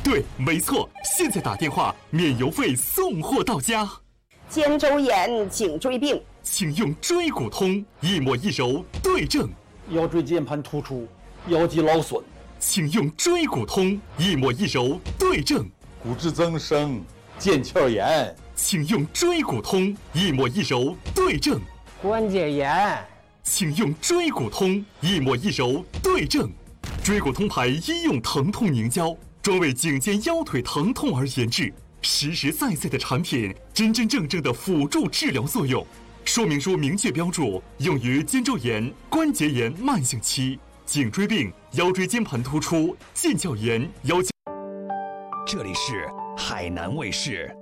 对，没错，现在打电话免邮费送货到家。 肩周炎、颈椎病， 请用椎骨通，一抹一揉对症。 腰椎间盘突出，腰肌劳损， 请用椎骨通，一抹一揉对症。 骨质增生、腱鞘炎， 请用椎骨通，一抹一揉对症。 关节炎， 请用椎骨通，一抹一揉对症。椎骨通牌医用疼痛凝胶，专为颈肩腰腿疼痛而研制，实实在在的产品，真真正正的辅助治疗作用。说明书明确标注，用于肩周炎、关节炎慢性期、颈椎病、腰椎间盘突出、腱鞘炎、腰。 这里是海南卫视。